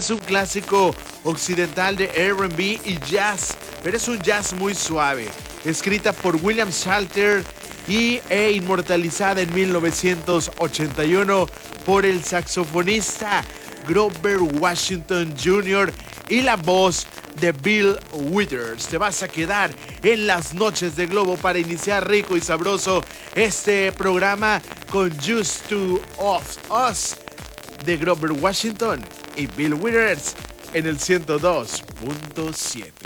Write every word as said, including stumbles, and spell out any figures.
es un clásico occidental de R and B y jazz, pero es un jazz muy suave. Escrita por William Shelter y e inmortalizada en mil novecientos ochenta y uno por el saxofonista Grover Washington junior y la voz de Bill Withers. Te vas a quedar en las noches de Globo para iniciar rico y sabroso este programa con Used to Of Us de Grover Washington y Bill Withers en el ciento dos punto siete.